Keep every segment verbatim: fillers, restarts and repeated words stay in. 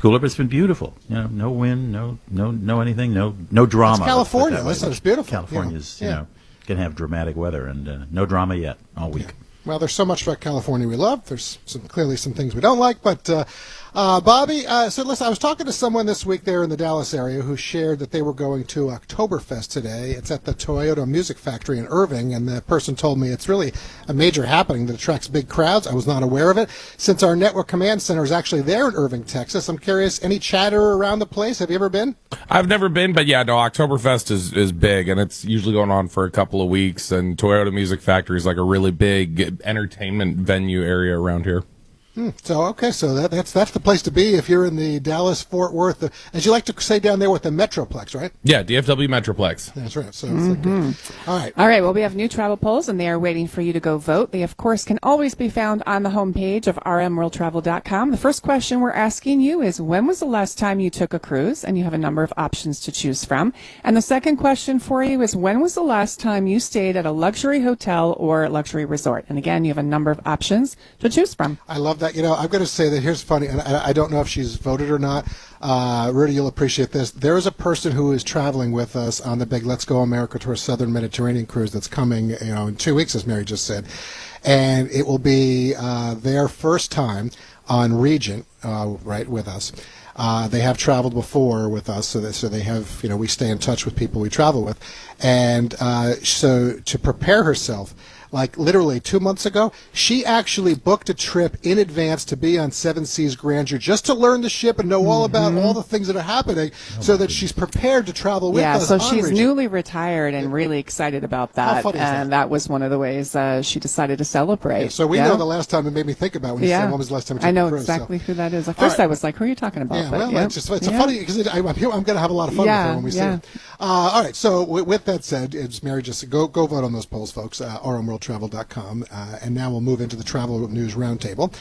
cooler, but it's been beautiful. You know, no wind, no no no anything, no no drama. It's California. Let's put it that way. Listen, it's beautiful. California's, you know, you know, going to have dramatic weather, and uh, no drama yet all week. Yeah. Well, there's so much about California we love. There's some clearly some things we don't like, but uh, uh, Bobby, uh, so listen, I was talking to someone this week there in the Dallas area who shared that they were going to Oktoberfest today. It's at the Toyota Music Factory in Irving, and the person told me it's really a major happening that attracts big crowds. I was not aware of it. Since our network command center is actually there in Irving, Texas, I'm curious, any chatter around the place? Have you ever been? I've never been, but yeah, no, Oktoberfest is, is big, and it's usually going on for a couple of weeks, and Toyota Music Factory is like a really big entertainment venue area around here. Hmm. So okay, so that, that's that's the place to be if you're in the Dallas Fort Worth, the, as you like to say down there, with the Metroplex, right? Yeah, D F W Metroplex. That's right. So, mm-hmm. it's like, all right, all right. Well, we have new travel polls, and they are waiting for you to go vote. They, of course, can always be found on the homepage of r m world travel dot com. The first question we're asking you is, when was the last time you took a cruise? And you have a number of options to choose from. And the second question for you is, when was the last time you stayed at a luxury hotel or luxury resort? And again, you have a number of options to choose from. I love that. You know, I'm going to say that here's funny, and I, I don't know if she's voted or not. Uh, Rudy, you'll appreciate this. There is a person who is traveling with us on the big Let's Go America Tour Southern Mediterranean cruise that's coming, you know, in two weeks, as Mary just said, and it will be uh, their first time on Regent, uh, right, with us. Uh, they have traveled before with us, so that so they have, you know, we stay in touch with people we travel with, and uh, so to prepare herself. Like literally two months ago, she actually booked a trip in advance to be on Seven Seas Grandeur just to learn the ship and know all about all the things that are happening, oh so that goodness. she's prepared to travel with yeah, us. Yeah, so on she's Regent. newly retired and really excited about that. How funny is and that? that was one of the ways uh, she decided to celebrate. Yeah, so we yeah? know the last time it made me think about when you yeah. said when was the last time you took I know a cruise, exactly so. who that is. At first right. I was like, who are you talking about? Yeah, but, well, yeah. it's just it's yeah. a funny because I'm, I'm going to have a lot of fun yeah, with her when we yeah. see her. Uh, all right, so with, with that said, it's Mary just go go vote on those polls, folks. Uh, r m world travel dot com, uh, and now we'll move into the travel news roundtable,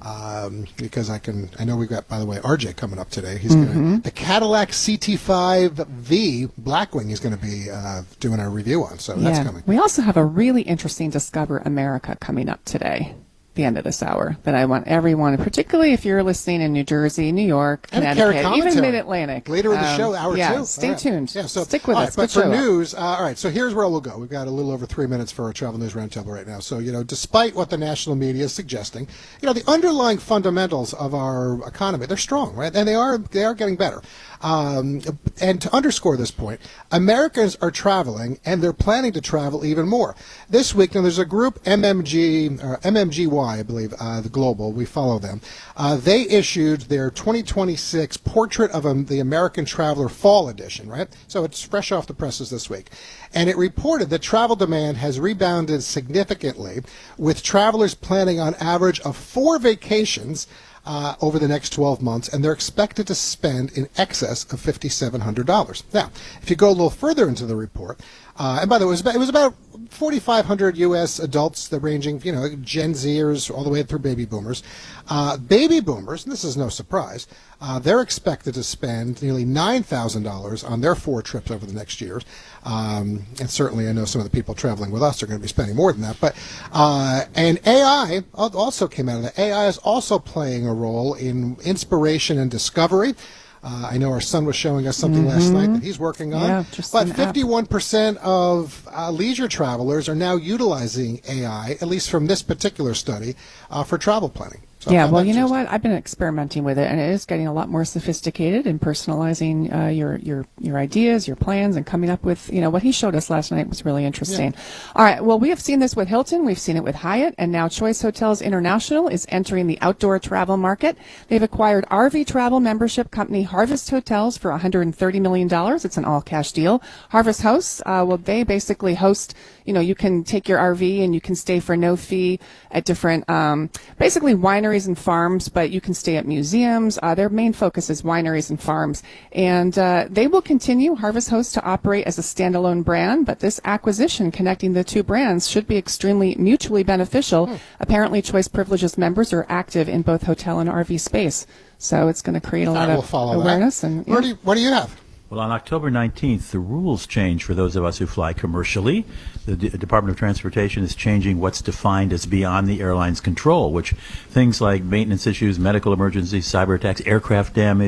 um, because I can. I know we've got, by the way, R J coming up today. He's mm-hmm. gonna, the Cadillac C T five V Blackwing. He's going to be uh, doing our review on, so yeah. that's coming. We also have a really interesting Discover America coming up today. The end of this hour that I want everyone, particularly if you're listening in New Jersey, New York, and Connecticut, even Mid-Atlantic. Later in the um, show, hour yeah, two. Stay right. tuned. Yeah, so, Stick with all us. Right, but Good for show. news, uh, all right, so here's where we'll go. We've got a little over three minutes for our Travel News Roundtable right now. So, you know, despite what the national media is suggesting, you know, the underlying fundamentals of our economy, they're strong, right? And they are they are getting better. Um, and to underscore this point, Americans are traveling, and they're planning to travel even more. This week, now there's a group, M M G, or M M G Y, I believe, uh, the Global, we follow them. Uh, they issued their twenty twenty-six Portrait of um, the American Traveler Fall Edition, right? So it's fresh off the presses this week. And it reported that travel demand has rebounded significantly, with travelers planning on average of four vacations Uh, over the next twelve months, and they're expected to spend in excess of five thousand seven hundred dollars. Now, if you go a little further into the report, uh, and by the way, it was about, it was about four thousand five hundred U S adults, that ranging, you know, Gen Zers all the way through baby boomers. Uh, baby boomers, and this is no surprise, uh, they're expected to spend nearly nine thousand dollars on their four trips over the next year. Um, and certainly I know some of the people traveling with us are going to be spending more than that. But uh, and A I also came out of that. A I is also playing a role in inspiration and discovery. Uh, I know our son was showing us something mm-hmm. last night that he's working on. Yeah, just but an fifty-one percent app. of uh, leisure travelers are now utilizing A I, at least from this particular study, uh, for travel planning. So yeah, well, you know what? I've been experimenting with it, and it is getting a lot more sophisticated in personalizing uh, your your your ideas, your plans, and coming up with, you know, what he showed us last night was really interesting. Yeah. All right, well, we have seen this with Hilton, we've seen it with Hyatt, and now Choice Hotels International is entering the outdoor travel market. They've acquired R V travel membership company Harvest Hotels for one hundred thirty million dollars. It's an all-cash deal. Harvest Hosts, uh, well, they basically host, you know, you can take your R V and you can stay for no fee at different, um, basically wineries and farms, but you can stay at museums. Uh, their main focus is wineries and farms. And uh, they will continue, Harvest Host, to operate as a standalone brand, but this acquisition connecting the two brands should be extremely mutually beneficial. Hmm. Apparently, Choice Privileges members are active in both hotel and R V space. So it's going to create a lot of awareness. That. And yeah. Where do you, what do you have? Well, on October nineteenth, the rules change for those of us who fly commercially. The D- Department of Transportation is changing what's defined as beyond the airline's control, which things like maintenance issues, medical emergencies, cyber attacks, aircraft damage,